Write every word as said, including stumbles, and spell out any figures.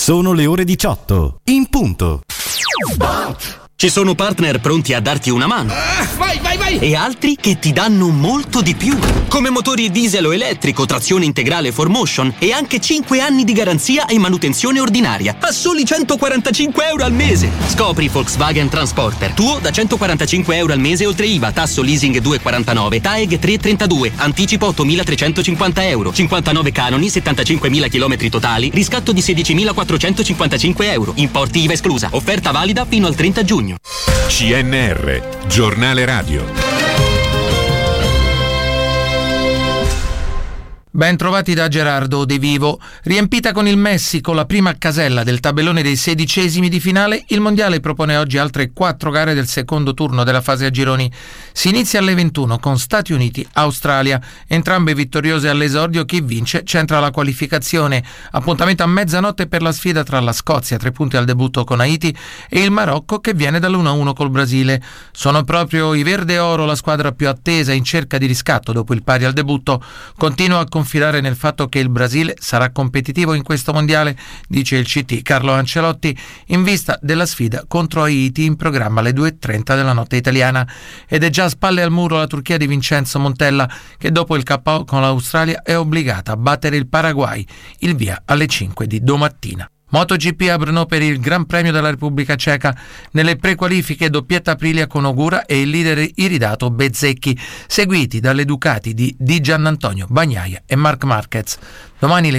Sono le ore diciotto, in punto. Ci sono partner pronti a darti una mano. Ah, vai, vai, vai! E altri che ti danno molto di più. Come motori diesel o elettrico, trazione integrale four motion e anche cinque anni di garanzia e manutenzione ordinaria. A soli centoquarantacinque euro al mese. Scopri Volkswagen Transporter. Tuo da centoquarantacinque euro al mese oltre I V A, tasso leasing due virgola quarantanove, T A E G tre virgola trentadue, anticipo ottomilatrecentocinquanta euro, cinquantanove canoni, settantacinquemila chilometri totali, riscatto di sedicimilaquattrocentocinquantacinque euro. Importi I V A esclusa. Offerta valida fino al trenta giugno. C N R, giornale radio. Ben trovati da Gerardo De Vivo. Riempita con il Messico la prima casella del tabellone dei sedicesimi di finale, il mondiale propone oggi altre quattro gare del secondo turno della fase a gironi. Si inizia alle ventuno con Stati Uniti-Australia, entrambe vittoriose all'esordio. Chi vince centra la qualificazione. Appuntamento a mezzanotte per la sfida tra la Scozia, tre punti al debutto con Haiti, e il Marocco che viene dall'uno a uno col Brasile. Sono proprio i verde oro la squadra più attesa in cerca di riscatto dopo il pari al debutto. Continua a confidare nel fatto che il Brasile sarà competitivo in questo mondiale, dice il C T Carlo Ancelotti, in vista della sfida contro Haiti in programma alle due e trenta della notte italiana. Ed è già a spalle al muro la Turchia di Vincenzo Montella, che dopo il K O con l'Australia è obbligata a battere il Paraguay. Il via alle cinque di domattina. MotoGP a Brno per il Gran Premio della Repubblica Ceca. Nelle prequalifiche doppietta Aprilia con Ogura e il leader iridato Bezzecchi, seguiti dalle Ducati di Di Giannantonio Bagnaia e Marc Marquez. Domani le